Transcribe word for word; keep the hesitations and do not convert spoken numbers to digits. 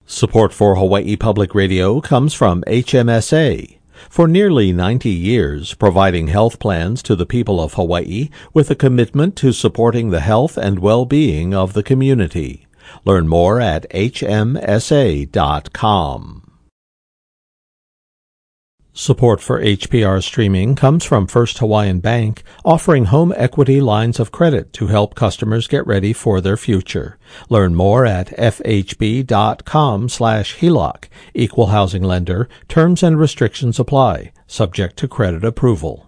Support for Hawaii Public Radio comes from H M S A. For nearly ninety years, providing health plans to the people of Hawaii with a commitment to supporting the health and well-being of the community. Learn more at H M S A dot com. Support for H P R streaming comes from First Hawaiian Bank, offering home equity lines of credit to help customers get ready for their future. Learn more at F H B dot com slash H E L O C. Equal housing lender. Terms and restrictions apply, subject to credit approval.